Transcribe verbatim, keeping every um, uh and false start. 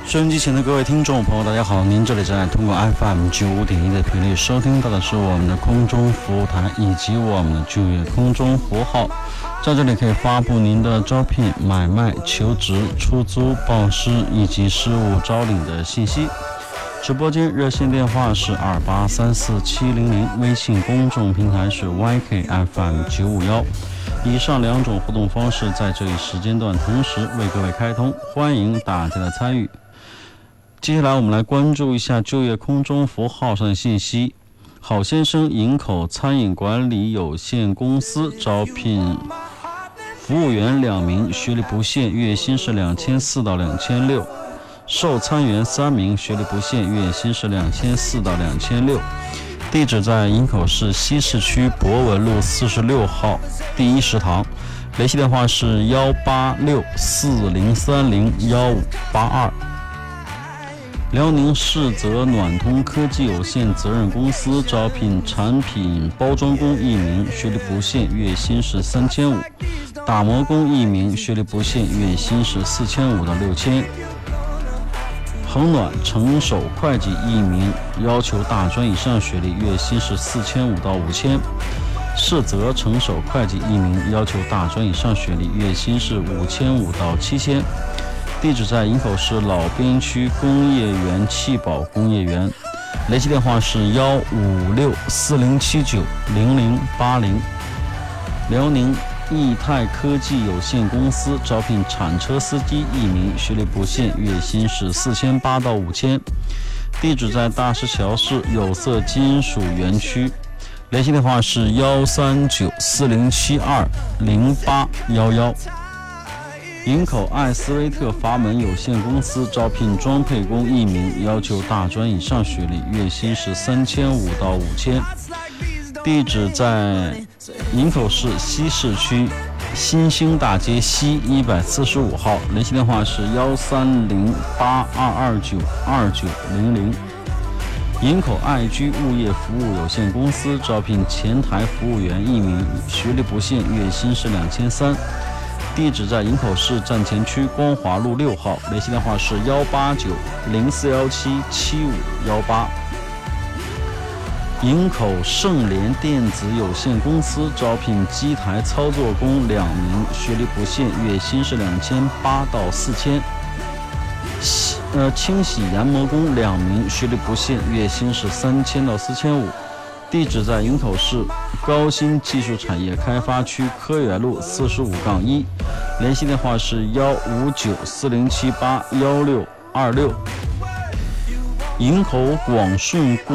收音机前的各位听众朋友，大家好！您这里正在通过 F M 九五点一的频率收听到的是我们的空中服务台以及我们的就业空中服务号，在这里可以发布您的招聘、买卖、求职、出租、报失以及事务招领的信息。直播间热线电话是二八三四七零零，微信公众平台是 Y K F M 九五一。以上两种互动方式在这一时间段同时为各位开通，欢迎大家的参与。接下来我们来关注一下就业空中服务号上的信息。好先生营口餐饮管理有限公司招聘服务员两名，学历不限，月薪是两千四到两千六；售餐员三名，学历不限，月薪是两千四到两千六。地址在营口市西市区博文路四十六号第一食堂，联系电话是幺八六四零三零幺五八二。辽宁市泽暖通科技有限责任公司招聘产品包装工一名，学历不限，月薪是三千五；打磨工一名，学历不限，月薪是四千五到六千。恒暖成手会计一名，要求大专以上学历，月薪是四千五到五千。市泽成手会计一名，要求大专以上学历，月薪是五千五到七千。地址在营口市老边区工业园气保工业园，联系电话是幺五六四零七九零零八零。辽宁易泰科技有限公司招聘铲车司机一名，学历不限，月薪是四千八到五千。地址在大石桥市有色金属园区，联系电话是幺三九四零七二零八幺幺。营口艾斯威特阀门有限公司招聘装配工一名，要求大专以上学历，月薪是三千五到五千。地址在营口市西市区新兴大街西一百四十五号，联系电话是幺三零八二二九二九零零。营口爱居物业服务有限公司招聘前台服务员一名，学历不限，月薪是两千三。地址在营口市站前区光华路六号，联系电话是幺八九零四幺七七五幺八。营口盛联电子有限公司招聘机台操作工两名，学历不限，月薪是两千八到四千。呃，清洗研磨工两名，学历不限，月薪是三千到四千五。地址在营口市高新技术产业开发区科园路四十五杠一，联系电话是幺五九四零七八幺六二六。营口广顺